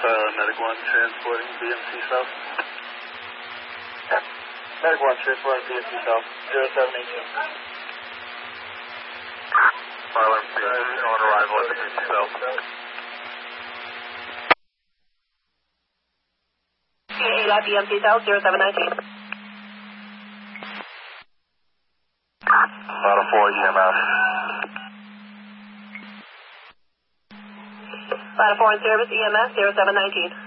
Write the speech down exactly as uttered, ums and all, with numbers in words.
Uh, Medic one transporting B M C South. Medic one transporting B M C South, zero seven eighteen. File M C, on arrival at B M C South. eight at B M C South, zero seven nineteen. Model four E M S. Ladder four in service, E M S, zero seven nineteen.